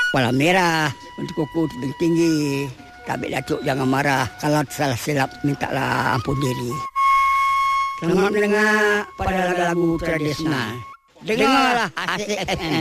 Kepala merah, untuk kuku tinggi. Tapi Datuk jangan marah. Kalau salah silap, mintalah ampun diri. Selamat mendengar pada lagu-lagu tradisional. Dengarlah Asik FM.